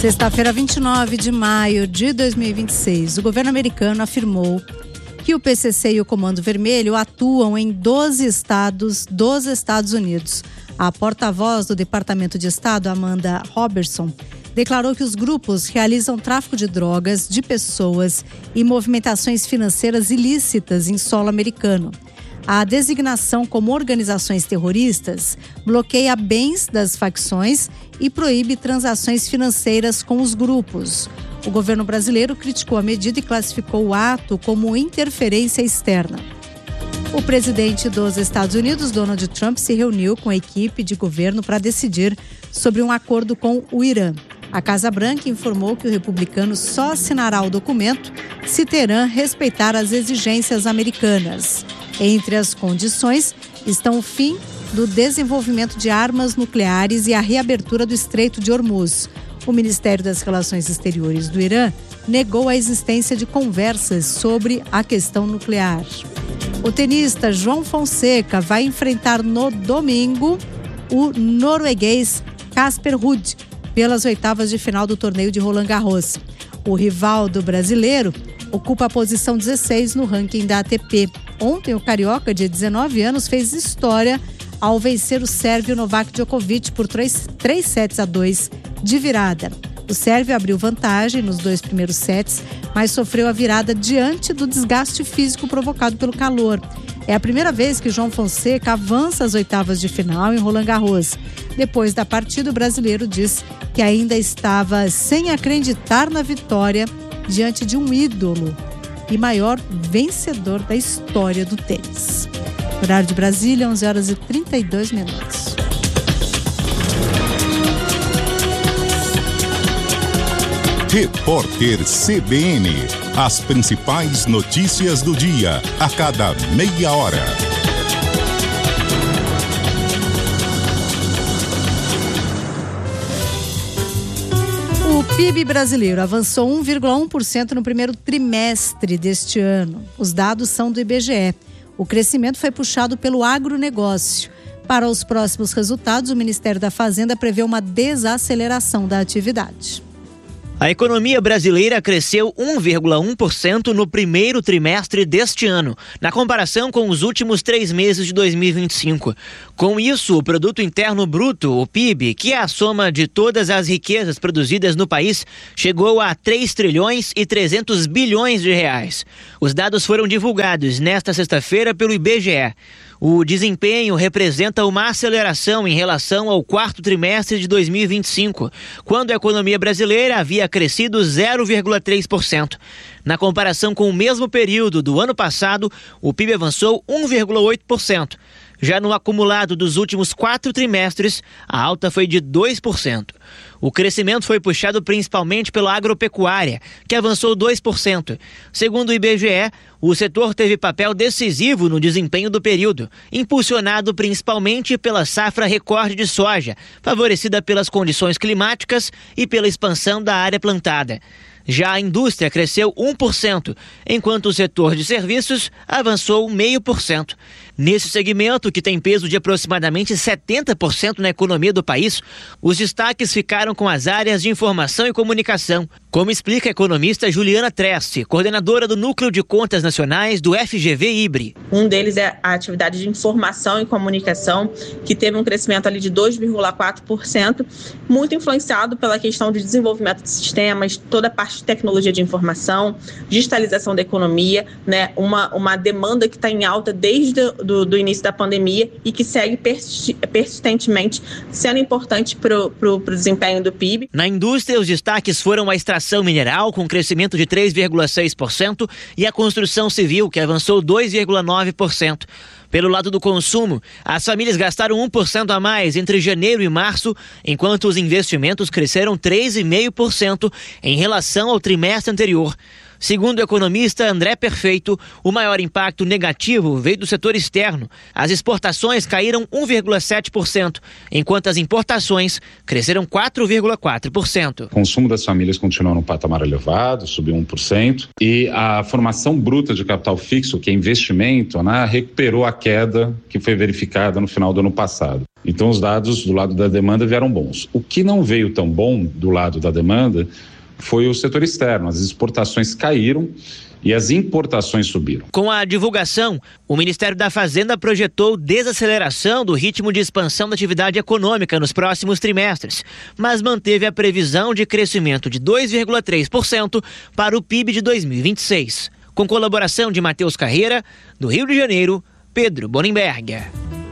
Sexta-feira, 29 de maio de 2026, o governo americano afirmou que o PCC e o Comando Vermelho atuam em 12 estados dos Estados Unidos. A porta-voz do Departamento de Estado, Amanda Robertson, declarou que os grupos realizam tráfico de drogas, de pessoas e movimentações financeiras ilícitas em solo americano. A designação como organizações terroristas bloqueia bens das facções e proíbe transações financeiras com os grupos. O governo brasileiro criticou a medida e classificou o ato como interferência externa. O presidente dos Estados Unidos, Donald Trump, se reuniu com a equipe de governo para decidir sobre um acordo com o Irã. A Casa Branca informou que o republicano só assinará o documento se Teherã respeitar as exigências americanas. Entre as condições estão o fim do desenvolvimento de armas nucleares e a reabertura do Estreito de Hormuz. O Ministério das Relações Exteriores do Irã negou a existência de conversas sobre a questão nuclear. O tenista João Fonseca vai enfrentar no domingo o norueguês Casper Ruud pelas oitavas de final do torneio de Roland Garros. O rival do brasileiro ocupa a posição 16 no ranking da ATP. Ontem, o carioca, de 19 anos, fez história ao vencer o sérvio Novak Djokovic por 3-2 de virada. O sérvio abriu vantagem nos 2 primeiros sets, mas sofreu a virada diante do desgaste físico provocado pelo calor. É a primeira vez que João Fonseca avança às oitavas de final em Roland Garros. Depois da partida, o brasileiro disse que ainda estava sem acreditar na vitória diante de um ídolo e maior vencedor da história do tênis. Horário de Brasília, 11h32. Repórter CBN. As principais notícias do dia, a cada meia hora. O PIB brasileiro avançou 1,1% no primeiro trimestre deste ano. Os dados são do IBGE. O crescimento foi puxado pelo agronegócio. Para os próximos resultados, o Ministério da Fazenda prevê uma desaceleração da atividade. A economia brasileira cresceu 1,1% no primeiro trimestre deste ano, na comparação com os últimos 3 meses de 2025. Com isso, o Produto Interno Bruto, o PIB, que é a soma de todas as riquezas produzidas no país, chegou a 3 trilhões e 300 bilhões de reais. Os dados foram divulgados nesta sexta-feira pelo IBGE. O desempenho representa uma aceleração em relação ao quarto trimestre de 2025, quando a economia brasileira havia crescido 0,3%. Na comparação com o mesmo período do ano passado, o PIB avançou 1,8%. Já no acumulado dos últimos 4 trimestres, a alta foi de 2%. O crescimento foi puxado principalmente pela agropecuária, que avançou 2%. Segundo o IBGE, o setor teve papel decisivo no desempenho do período, impulsionado principalmente pela safra recorde de soja, favorecida pelas condições climáticas e pela expansão da área plantada. Já a indústria cresceu 1%, enquanto o setor de serviços avançou 0,5%. Nesse segmento, que tem peso de aproximadamente 70% na economia do país, os destaques ficaram com as áreas de informação e comunicação, como explica a economista Juliana Treste, coordenadora do Núcleo de Contas Nacionais do FGV-IBRE. Um deles é a atividade de informação e comunicação, que teve um crescimento ali de 2,4%, muito influenciado pela questão de desenvolvimento de sistemas, toda a parte de tecnologia de informação, digitalização da economia, né? Uma demanda que está em alta desde do início da pandemia e que segue persistentemente sendo importante para o desempenho do PIB. Na indústria, os destaques foram a extração mineral, com crescimento de 3,6%, e a construção civil, que avançou 2,9%. Pelo lado do consumo, as famílias gastaram 1% a mais entre janeiro e março, enquanto os investimentos cresceram 3,5% em relação ao trimestre anterior. Segundo o economista André Perfeito, o maior impacto negativo veio do setor externo. As exportações caíram 1,7%, enquanto as importações cresceram 4,4%. O consumo das famílias continuou no patamar elevado, subiu 1%, e a formação bruta de capital fixo, que é investimento, recuperou a queda que foi verificada no final do ano passado. Então os dados do lado da demanda vieram bons. O que não veio tão bom do lado da demanda foi o setor externo. As exportações caíram e as importações subiram. Com a divulgação, o Ministério da Fazenda projetou desaceleração do ritmo de expansão da atividade econômica nos próximos trimestres, mas manteve a previsão de crescimento de 2,3% para o PIB de 2026. Com colaboração de Matheus Carreira, do Rio de Janeiro, Pedro Bonenberger.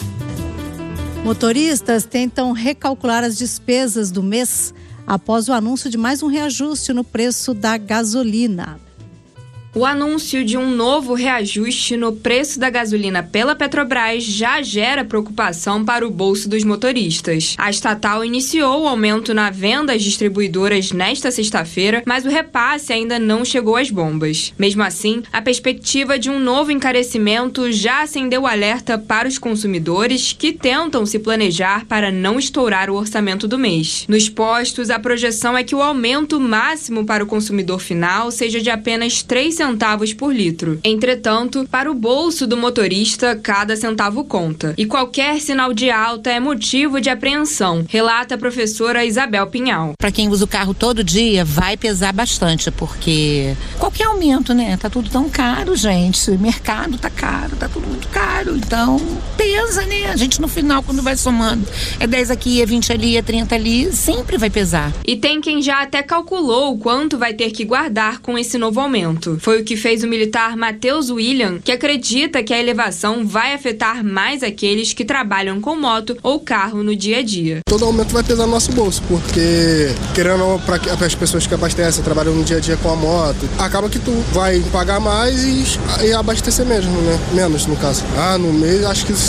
Motoristas tentam recalcular as despesas do mês após o anúncio de mais um reajuste no preço da gasolina. O anúncio de um novo reajuste no preço da gasolina pela Petrobras já gera preocupação para o bolso dos motoristas. A estatal iniciou o aumento na venda às distribuidoras nesta sexta-feira, mas o repasse ainda não chegou às bombas. Mesmo assim, a perspectiva de um novo encarecimento já acendeu alerta para os consumidores que tentam se planejar para não estourar o orçamento do mês. Nos postos, a projeção é que o aumento máximo para o consumidor final seja de apenas 3 centavos por litro. Entretanto, para o bolso do motorista, cada centavo conta. E qualquer sinal de alta é motivo de apreensão, relata a professora Isabel Pinhal. Para quem usa o carro todo dia, vai pesar bastante, porque qualquer aumento, Tá tudo tão caro, gente. O mercado tá caro, tá tudo muito caro. Então, pesa, A gente no final, quando vai somando, é 10 aqui, é 20 ali, é 30 ali, sempre vai pesar. E tem quem já até calculou o quanto vai ter que guardar com esse novo aumento. Foi o que fez o militar Matheus William, que acredita que a elevação vai afetar mais aqueles que trabalham com moto ou carro no dia a dia. Todo aumento vai pesar no nosso bolso, porque, querendo ou não, para as pessoas que abastecem, trabalham no dia a dia com a moto, acaba que tu vai pagar mais e abastecer mesmo, Menos, no caso. No mês, acho que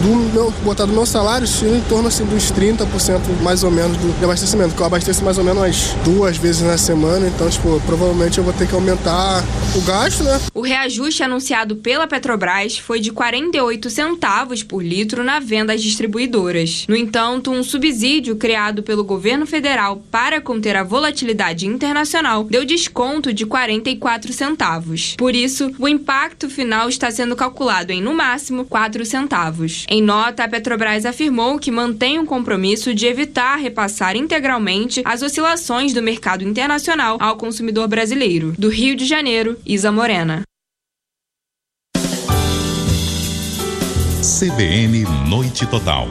botar do meu salário, em torno assim, dos 30% mais ou menos de abastecimento, que eu abasteço mais ou menos umas 2 vezes na semana, então, provavelmente eu vou ter que aumentar o gasto, O reajuste anunciado pela Petrobras foi de 48 centavos por litro na venda às distribuidoras. No entanto, um subsídio criado pelo governo federal para conter a volatilidade internacional deu desconto de 44 centavos. Por isso, o impacto final está sendo calculado em, no máximo, 4 centavos. Em nota, a Petrobras afirmou que mantém um compromisso de evitar repassar integralmente as oscilações do mercado internacional ao consumidor brasileiro. Do Rio de Janeiro, Isa Morena. CBN Noite Total.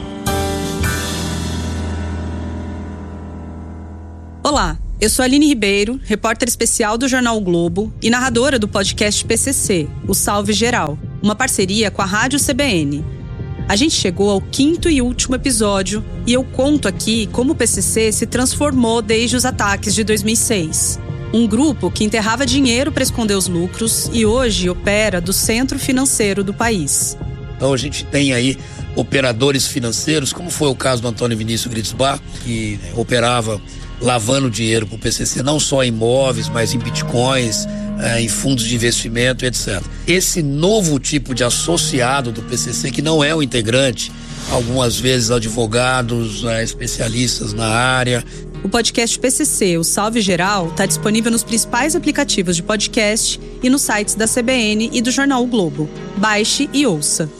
Olá, eu sou Aline Ribeiro, repórter especial do Jornal o Globo e narradora do podcast PCC, o Salve Geral, uma parceria com a Rádio CBN. A gente chegou ao 5º e último episódio e eu conto aqui como o PCC se transformou desde os ataques de 2006. Um grupo que enterrava dinheiro para esconder os lucros e hoje opera do centro financeiro do país. Então a gente tem aí operadores financeiros, como foi o caso do Antônio Vinícius Gritzbach, que operava lavando dinheiro para o PCC, não só em imóveis, mas em bitcoins, em fundos de investimento, etc. Esse novo tipo de associado do PCC, que não é o integrante, algumas vezes advogados, especialistas na área. O podcast PCC, o Salve Geral, está disponível nos principais aplicativos de podcast e nos sites da CBN e do Jornal o Globo. Baixe e ouça.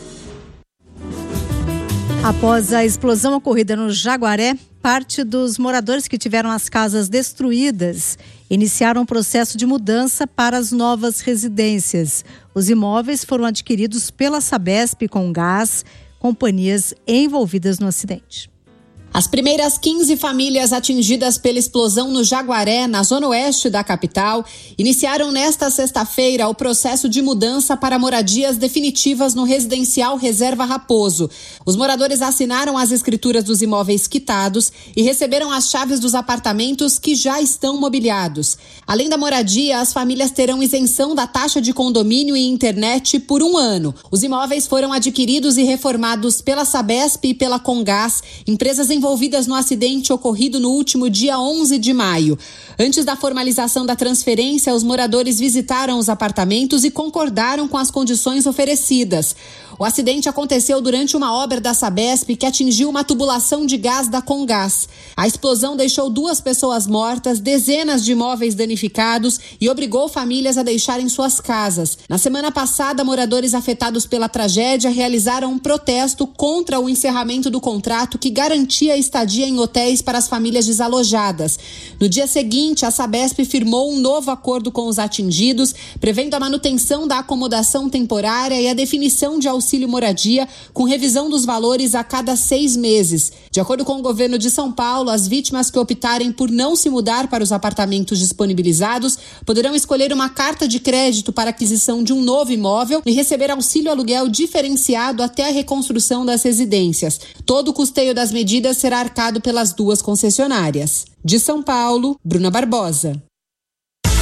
Após a explosão ocorrida no Jaguaré, parte dos moradores que tiveram as casas destruídas iniciaram um processo de mudança para as novas residências. Os imóveis foram adquiridos pela Sabesp com gás, companhias envolvidas no acidente. As primeiras 15 famílias atingidas pela explosão no Jaguaré, na zona oeste da capital, iniciaram nesta sexta-feira o processo de mudança para moradias definitivas no residencial Reserva Raposo. Os moradores assinaram as escrituras dos imóveis quitados e receberam as chaves dos apartamentos que já estão mobiliados. Além da moradia, as famílias terão isenção da taxa de condomínio e internet por 1 ano. Os imóveis foram adquiridos e reformados pela Sabesp e pela Comgás, empresas envolvidas no acidente ocorrido no último dia 11 de maio. Antes da formalização da transferência, os moradores visitaram os apartamentos e concordaram com as condições oferecidas. O acidente aconteceu durante uma obra da Sabesp que atingiu uma tubulação de gás da Comgás. A explosão deixou 2 pessoas mortas, dezenas de imóveis danificados e obrigou famílias a deixarem suas casas. Na semana passada, moradores afetados pela tragédia realizaram um protesto contra o encerramento do contrato que garantia a estadia em hotéis para as famílias desalojadas. No dia seguinte, a Sabesp firmou um novo acordo com os atingidos, prevendo a manutenção da acomodação temporária e a definição de auxílio moradia, com revisão dos valores a cada 6 meses. De acordo com o governo de São Paulo, as vítimas que optarem por não se mudar para os apartamentos disponibilizados poderão escolher uma carta de crédito para aquisição de um novo imóvel e receber auxílio aluguel diferenciado até a reconstrução das residências. Todo o custeio das medidas será arcado pelas 2 concessionárias. De São Paulo, Bruna Barbosa.